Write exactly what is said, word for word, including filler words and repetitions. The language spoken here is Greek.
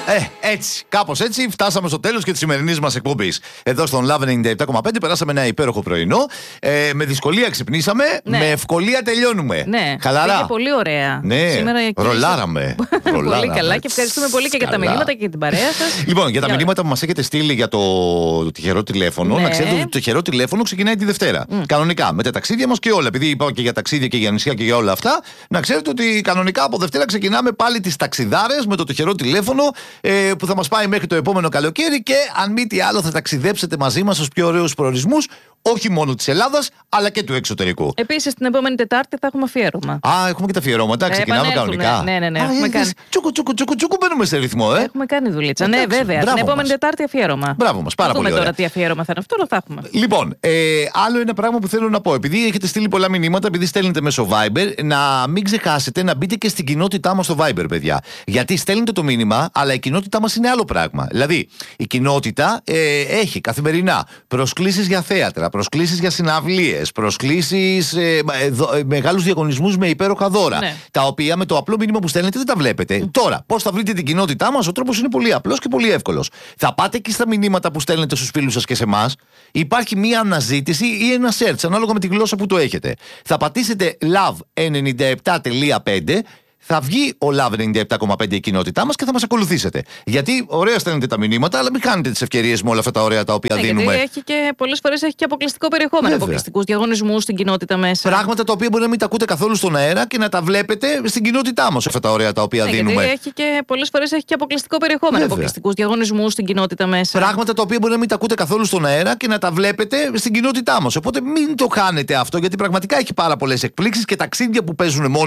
Ε, έτσι, κάπως έτσι φτάσαμε στο τέλος και της σημερινής μας εκπομπής. Εδώ στον Love ενενήντα επτά κόμμα πέντε περάσαμε ένα υπέροχο πρωινό. Ε, με δυσκολία ξυπνήσαμε, ναι. με ευκολία τελειώνουμε. Ναι, χαλαρά. Είναι πολύ ωραία. Ναι, σήμερα ρολάραμε. ρολάραμε. Πολύ καλά και ευχαριστούμε πολύ και για τα μηνύματα και για την παρέα σας. Λοιπόν, για τα μηνύματα που μας έχετε στείλει για το τυχερό τηλέφωνο, ναι. να ξέρετε ότι το τυχερό τηλέφωνο ξεκινάει τη Δευτέρα. Mm. Κανονικά, με τα ταξίδια μας και όλα. Επειδή είπα και για ταξίδια και για νησιά και για όλα αυτά, να ξέρετε ότι κανονικά από Δευτέρα ξεκινάμε πάλι τις ταξιδάρες με το τυχερό τηλέφωνο ε, που θα μας πάει μέχρι το επόμενο καλοκαίρι και αν μη τι άλλο θα ταξιδέψετε μαζί μας στους πιο ωραίους προορισμούς, όχι μόνο της Ελλάδας αλλά και του εξωτερικού. Επίσης την επόμενη Τετάρτη θα έχουμε αφιέρωμα. Α, έχουμε και τα αφιερώματα, ξεκινάμε κανονικά. Ναι, ναι, ναι. Α, έχουμε κάνει. Τσούκου, τσούκου, τσούκου, τσούκου, μπαίνουμε σε ρυθμό, ε. Έχουμε κάνει δουλίτσα. Ναι, βέβαια. Την επόμενη μας. Τετάρτη αφιέρωμα. Μπράβο μας, πάρα θα πολύ. Δούμε τώρα τι αφιέρωμα θα είναι αυτό, αλλά θα έχουμε. Λοιπόν, ε, άλλο ένα πράγμα που θέλω να πω. Επειδή έχετε στείλει πολλά μηνύματα, επειδή στέλνετε μέσω Viber, να μην ξεχάσετε να μπείτε και στην κοινότητά μας στο Viber, παιδιά. Γιατί στέλνετε το μήνυμα, αλλά η κοινότητά μας είναι άλλο πράγμα. Δηλαδή, η κοινότητα ε, έχει καθημερινά προσκλήσεις για θέατρα, προσκλήσεις για συναυλίες, προσκλήσεις, ε, ε, μεγάλους διαγωνισμούς με υπέροχα δώρα. Ναι. Τα οποία με το απλό μήνυμα που στέλνετε δεν τα βλέπετε. Mm. Τώρα, πώς θα βρείτε την κοινότητά μας, ο τρόπος είναι πολύ απλός και πολύ εύκολος. Θα πάτε και στα μηνύματα που στέλνετε στους φίλους σας και σε εμάς. Υπάρχει μία αναζήτηση ή ένα search, ανάλογα με τη γλώσσα που το έχετε. Θα πατήσετε love ενενήντα επτά κόμμα πέντε. Θα βγει ο Love ενενήντα επτά κόμμα πέντε η κοινότητά μας και θα μας ακολουθήσετε. Γιατί ωραία στέλνετε τα μηνύματα, αλλά μην χάνετε τις ευκαιρίες με όλα αυτά τα ωραία τα οποία ναι, δίνουμε. Γιατί έχει και πολλές φορές έχει και αποκλειστικό περιεχόμενο. Αποκλειστικούς διαγωνισμούς στην κοινότητα μέσα. Πράγματα τα οποία μπορεί να μην τα ακούτε καθόλου στον αέρα και να τα βλέπετε στην κοινότητά μας αυτά τα ωραία τα οποία ναι, δίνουμε. Γιατί έχει και πολλές φορές έχει και αποκλειστικό περιεχόμενο. Αποκλειστικούς διαγωνισμούς στην κοινότητα μέσα. Πράγματα τα οποία μπορεί να μην τα ακούτε καθόλου στον αέρα και να τα βλέπετε στην κοινότητά μας. Οπότε μην το χάνετε αυτό, γιατί πραγματικά έχει πάρα πολλές εκπλήξεις και ταξίδια που παίζουν μόνο.